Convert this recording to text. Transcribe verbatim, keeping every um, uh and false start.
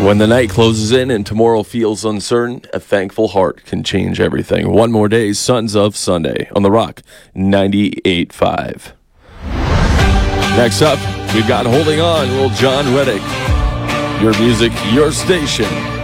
When the night closes in and tomorrow feels uncertain, a thankful heart can change everything. One more day, Sons of Sunday on The Rock ninety-eight point five. Next up, we've got Holding On, little John Reddick. Your music, your station.